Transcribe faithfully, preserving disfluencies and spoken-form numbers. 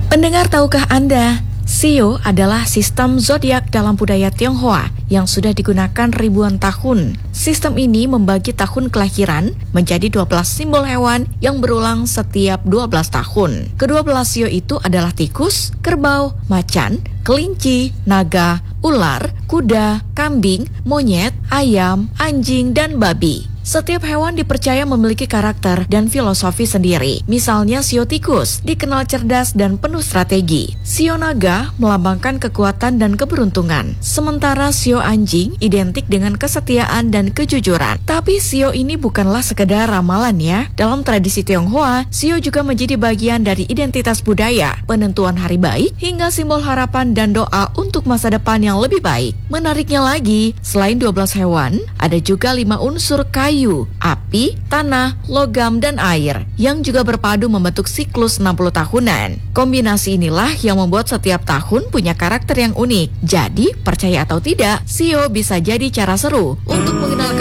Pendengar, tahukah Anda, Shio adalah sistem zodiak dalam budaya Tionghoa yang sudah digunakan ribuan tahun. Sistem ini membagi tahun kelahiran menjadi dua belas simbol hewan yang berulang setiap dua belas tahun. Kedua belas Shio itu adalah tikus, kerbau, macan, kelinci, naga, ular, kuda, kambing, monyet, ayam, anjing, dan babi. Setiap hewan dipercaya memiliki karakter dan filosofi sendiri. Misalnya Shio tikus dikenal cerdas dan penuh strategi. Shio naga melambangkan kekuatan dan keberuntungan. Sementara Shio anjing identik dengan kesetiaan dan kejujuran. Tapi Shio ini bukanlah sekedar ramalan ya. Dalam tradisi Tionghoa, Shio juga menjadi bagian dari identitas budaya, penentuan hari baik, hingga simbol harapan dan doa untuk masa depan yang lebih baik. Menariknya lagi, selain dua belas hewan, ada juga lima unsur kayu, api, tanah, logam, dan air yang juga berpadu membentuk siklus enam puluh tahunan. Kombinasi inilah yang membuat setiap tahun punya karakter yang unik. Jadi, percaya atau tidak, Shio bisa jadi cara seru untuk mengenalkan